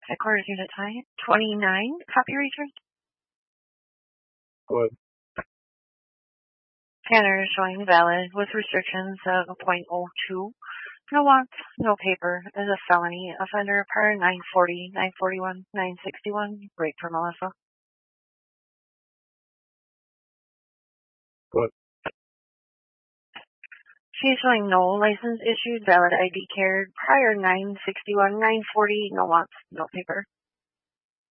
Headquarters unit time 29. Copy return. Go ahead. Scanner showing valid with restrictions of .02. No lock, no paper is a felony. Offender per 940, 941, 961. Break for Melissa. Go ahead. She's showing no license issued, valid ID carried prior 961, 940. No lock, no paper.